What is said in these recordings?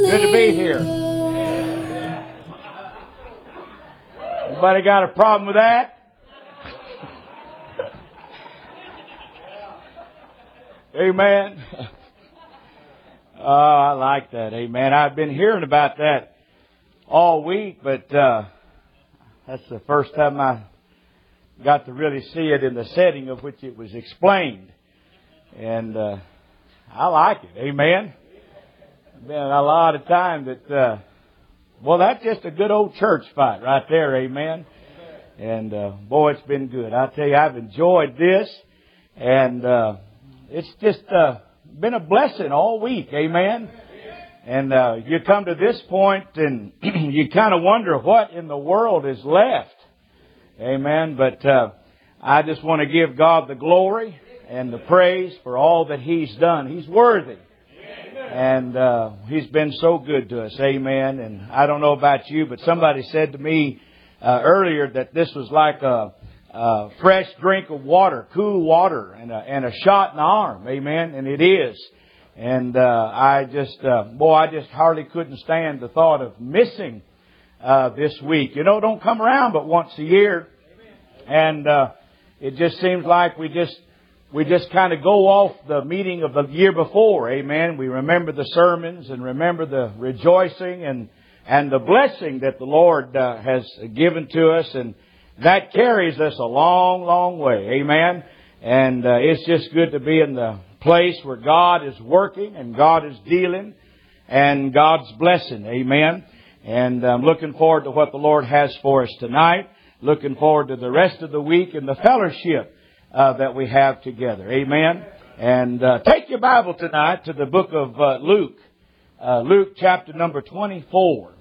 Good to be here. Anybody got a problem with that? Amen. Oh, I like that. Amen. I've been hearing about that all week, but that's the first time I got to really see it in the setting of which it was explained. And I like it. Amen. Been a lot of time that, well, that's just a good old church fight right there, amen. And boy, it's been good. I tell you, I've enjoyed this, and it's just been a blessing all week, amen. And you come to this point, and you kind of wonder what in the world is left, amen. But I just want to give God the glory and the praise for all that He's done. He's worthy. And He's been so good to us. Amen. And I don't know about you, but somebody said to me earlier that this was like a fresh drink of water, cool water, and a shot in the arm. Amen. And it is. And I just hardly couldn't stand the thought of missing this week. You know, it don't come around but once a year. And it just seems like we just kind of go off the meeting of the year before. Amen. We remember the sermons and remember the rejoicing and the blessing that the Lord has given to us. And that carries us a long, long way. Amen. And it's just good to be in the place where God is working and God is dealing and God's blessing. Amen. And I'm looking forward to what the Lord has for us tonight. Looking forward to the rest of the week and the fellowship that we have together. Amen. And take your Bible tonight to the book of Luke. Luke chapter number 24.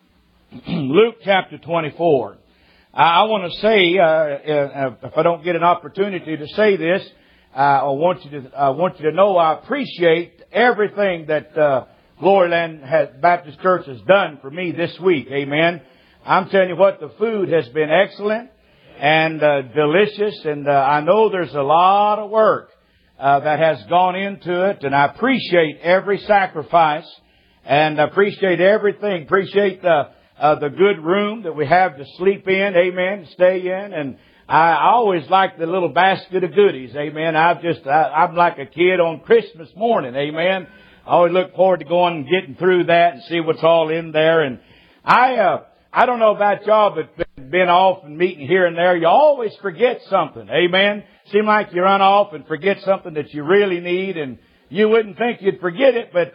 Luke chapter 24. I want to say, if I don't get an opportunity to say this, I want you to know I appreciate everything that Gloryland Baptist Church has done for me this week. Amen. I'm telling you what, the food has been excellent and delicious, and I know there's a lot of work that has gone into it, and I appreciate every sacrifice, and I appreciate everything. Appreciate the good room that we have to sleep in, amen, stay in, and I always like the little basket of goodies, amen. I'm like a kid on Christmas morning, amen. I always look forward to going and getting through that and see what's all in there, and I don't know about y'all, but been off and meeting here and there, you always forget something. Amen. Seem like you run off and forget something that you really need, and you wouldn't think you'd forget it, but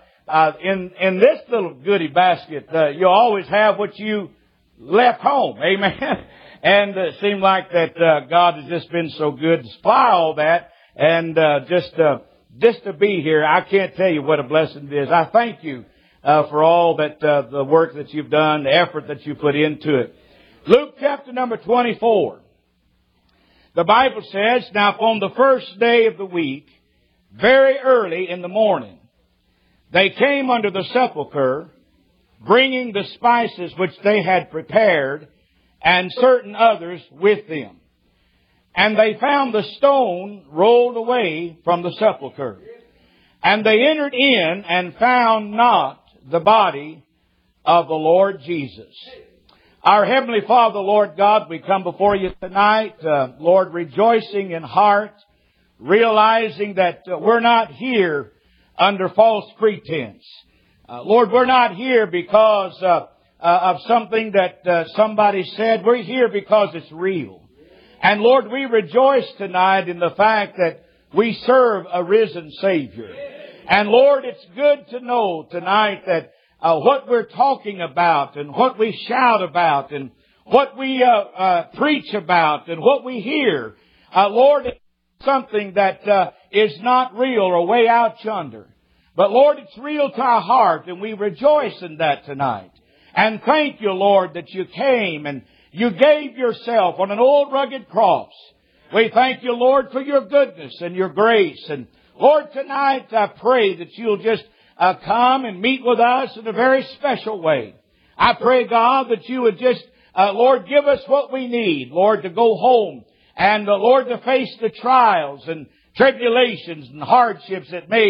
in this little goodie basket, you always have what you left home. Amen. And it seemed like that God has just been so good to supply all that, and just to be here, I can't tell you what a blessing it is. I thank you for all that the work that you've done, the effort that you put into it. Luke chapter number 24. The Bible says, now on the first day of the week, very early in the morning, they came unto the sepulchre, bringing the spices which they had prepared, and certain others with them. And they found the stone rolled away from the sepulchre. And they entered in and found not the body of the Lord Jesus. Our Heavenly Father, Lord God, we come before you tonight, Lord, rejoicing in heart, realizing that we're not here under false pretense. Lord, we're not here because of something that somebody said. We're here because it's real. And Lord, we rejoice tonight in the fact that we serve a risen Savior. And Lord, it's good to know tonight that what we're talking about and what we shout about and what we preach about and what we hear, Lord, it's something that is not real or way out yonder. But Lord, it's real to our heart, and we rejoice in that tonight. And thank you, Lord, that you came and you gave yourself on an old rugged cross. We thank you, Lord, for your goodness and your grace. And Lord, tonight I pray that you'll just come and meet with us in a very special way. I pray, God, that you would just, Lord, give us what we need, Lord, to go home and, Lord, to face the trials and tribulations and hardships that may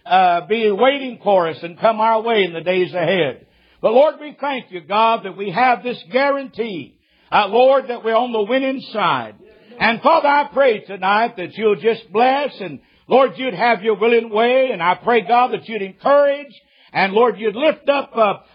be waiting for us and come our way in the days ahead. But Lord, we thank You, God, that we have this guarantee, Lord, that we're on the winning side. And Father, I pray tonight that You'll just bless, and Lord, You'd have Your willing way. And I pray, God, that You'd encourage, and Lord, You'd lift up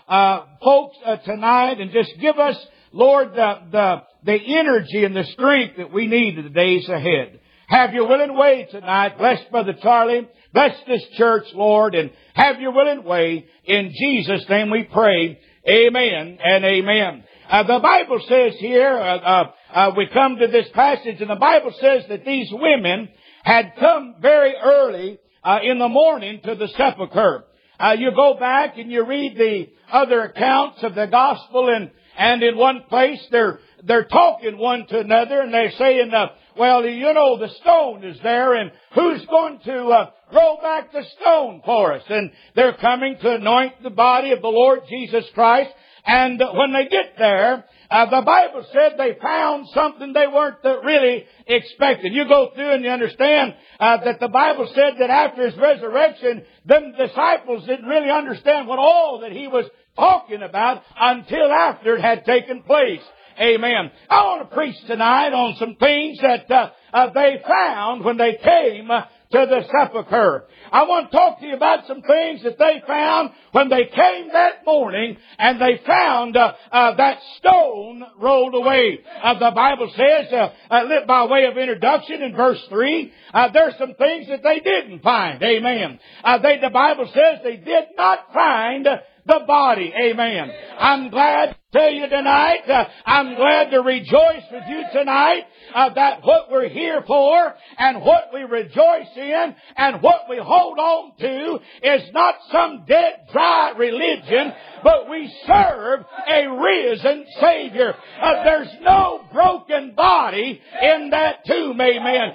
folks tonight and just give us, Lord, the energy and the strength that we need in the days ahead. Have Your willing way tonight. Bless Brother Charlie. Bless this church, Lord, and have Your willing way. In Jesus' name we pray. Amen and amen. The Bible says here, we come to this passage, and the Bible says that these women had come very early in the morning to the sepulchre. You go back and you read the other accounts of the gospel, and in one place they're talking one to another, and they're saying, well, you know, the stone is there, and who's going to roll back the stone for us? And they're coming to anoint the body of the Lord Jesus Christ. And when they get there, the Bible said they found something they weren't really expecting. You go through and you understand that the Bible said that after His resurrection, the disciples didn't really understand what all that He was talking about until after it had taken place. Amen. I want to preach tonight on some things that they found when they came to the sepulchre. I want to talk to you about some things that they found when they came that morning, and they found that stone rolled away. The Bible says, by way of introduction in verse 3, there's some things that they didn't find. Amen. The Bible says they did not find the body. Amen. I'm glad to tell you tonight, I'm glad to rejoice with you tonight that what we're here for and what we rejoice in and what we hold on to is not some dead, dry religion, but we serve a risen Savior. There's no broken body in that tomb. Amen.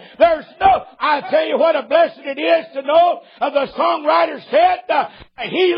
I tell you what a blessing it is to know, the songwriter said, He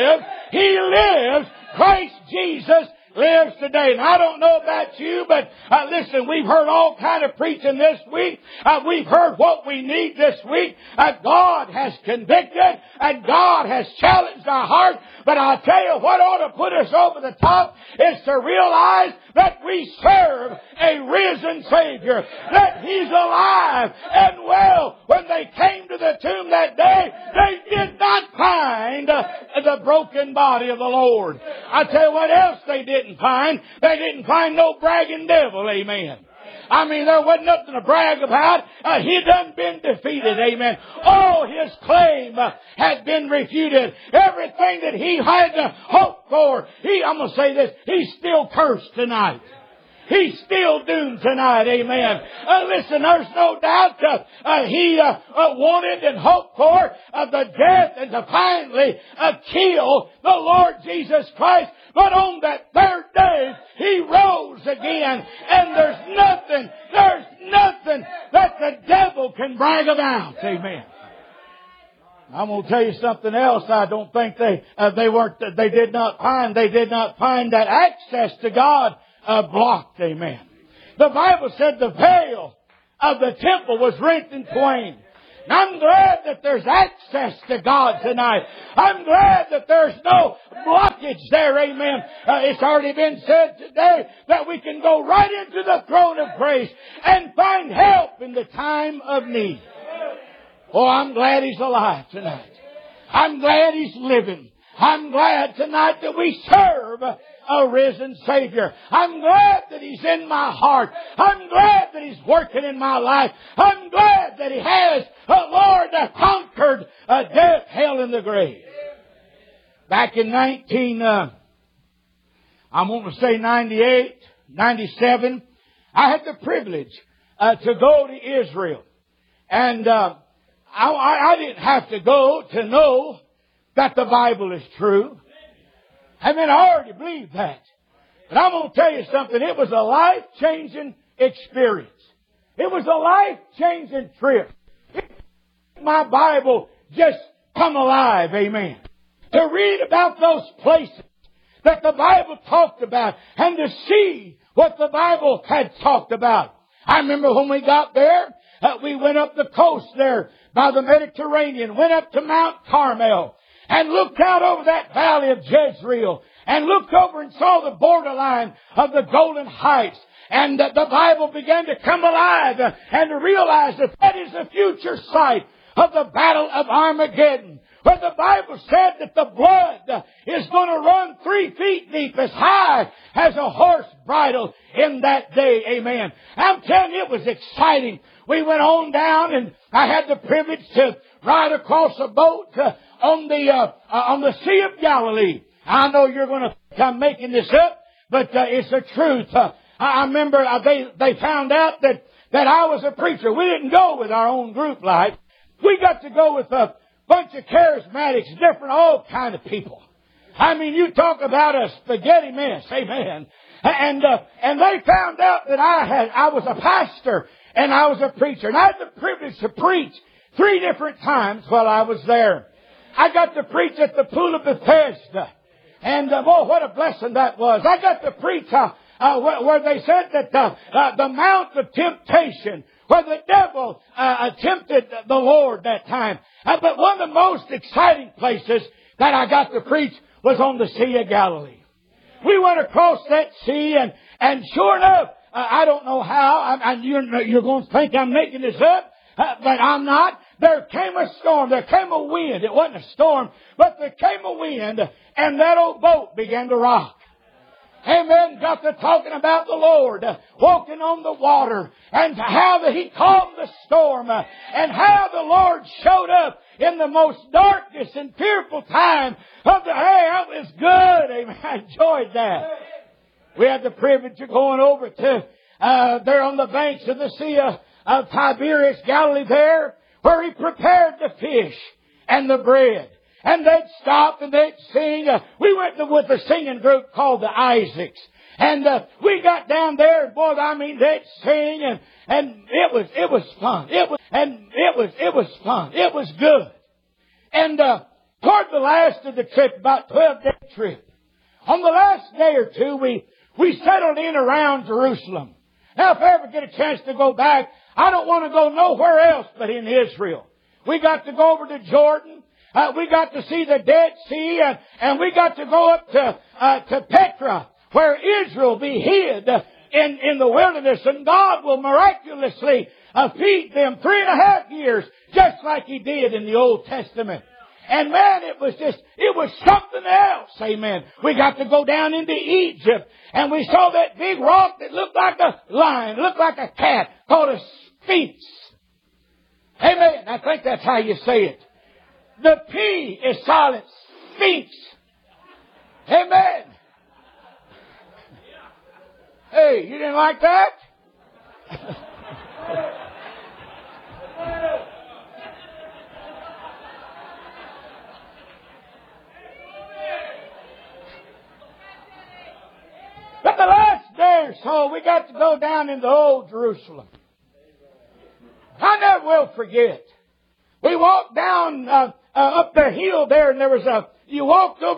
lives, Christ Jesus lives today. And I don't know about you, but listen, we've heard all kind of preaching this week. We've heard what we need this week. God has convicted and God has challenged our heart. But I'll tell you what ought to put us over the top is to realize that we serve a risen Savior, that He's alive and well. When they came to the tomb that day, they did not find the broken body of the Lord. I'll tell you what else they didn't find. They didn't find no bragging devil. Amen. I mean, there wasn't nothing to brag about. He done been defeated. Amen. All his claim had been refuted. Everything that he had hoped for. I'm going to say this. He's still cursed tonight. He's still doomed tonight. Amen. Listen, there's no doubt he wanted and hoped for the death and to finally kill the Lord Jesus Christ. But on that third day, He rose again. And there's nothing that the devil can brag about. Amen. I'm going to tell you something else. I don't think they did not find that access to God blocked. Amen. The Bible said the veil of the temple was rent in twain. And I'm glad that there's access to God tonight. I'm glad that there's no blockage there. Amen. It's already been said today that we can go right into the throne of grace and find help in the time of need. Oh, I'm glad He's alive tonight. I'm glad He's living. I'm glad tonight that we serve a risen Savior. I'm glad that He's in my heart. I'm glad that He's working in my life. I'm glad that He has, Lord, conquered death, hell, and the grave. Back in 98, 97, I had the privilege to go to Israel. And I didn't have to go to know that the Bible is true. I mean, I already believe that. But I'm going to tell you something. It was a life-changing experience. It was a life-changing trip. My Bible just come alive. Amen. To read about those places that the Bible talked about and to see what the Bible had talked about. I remember when we got there, we went up the coast there by the Mediterranean, went up to Mount Carmel, and looked out over that valley of Jezreel, and looked over and saw the borderline of the Golden Heights. And the Bible began to come alive and to realize that that is the future site of the Battle of Armageddon, where the Bible said that the blood is going to run 3 feet deep, as high as a horse bridle in that day. Amen. I'm telling you, it was exciting. We went on down, and I had the privilege to ride across a boat on the Sea of Galilee. I know you're going to think I'm making this up, but it's the truth. I remember they found out that I was a preacher. We didn't go with our own group life. We got to go with a bunch of charismatics, different, all kind of people. I mean, you talk about a spaghetti mess, amen. And they found out that I was a pastor and I was a preacher, and I had the privilege to preach 3 different times while I was there. I got to preach at the Pool of Bethesda, and what a blessing that was. I got to preach where they said that the Mount of Temptation, where the devil tempted the Lord that time. But one of the most exciting places that I got to preach was on the Sea of Galilee. We went across that sea, and sure enough, I don't know how, you're going to think I'm making this up, but I'm not. There came a storm, there came a wind. It wasn't a storm, but there came a wind, and that old boat began to rock. Amen. Got to talking about the Lord walking on the water, and how that He calmed the storm, and how the Lord showed up in the most darkest and fearful time of the day. That was good. Amen. I enjoyed that. We had the privilege of going over to there on the banks of the Sea of Tiberias, Galilee there, where He prepared the fish and the bread. And they'd stop and they'd sing. We went with a singing group called the Isaacs. And we got down there, and boy, I mean, they'd sing, and it was fun. It was fun. It was good. And toward the last of the trip, about 12-day trip, on the last day or two, we settled in around Jerusalem. Now, if I ever get a chance to go back, I don't want to go nowhere else but in Israel. We got to go over to Jordan. We got to see the Dead Sea, and we got to go up to Petra, where Israel be hid in the wilderness, and God will miraculously feed them 3.5 years, just like He did in the Old Testament. And man, it was something else. Amen. We got to go down into Egypt, and we saw that big rock that looked like a lion, looked like a cat, called a sphinx. Amen. I think that's how you say it. The P is silent. Sphinx. Amen. Hey, you didn't like that? But the last day or so, we got to go down into Old Jerusalem. I never will forget. We walked down up the hill there, and you walked over